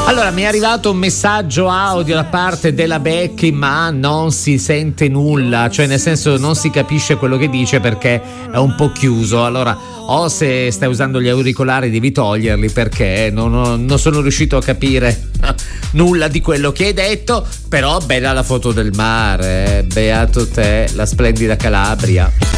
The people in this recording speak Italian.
Allora, mi è arrivato un messaggio audio da parte della Becky, ma non si sente nulla, cioè nel senso non si capisce quello che dice perché è un po' chiuso. Allora, o se stai usando gli auricolari devi toglierli, perché non sono riuscito a capire nulla di quello che hai detto. Però bella la foto del mare, beato te, la splendida Calabria.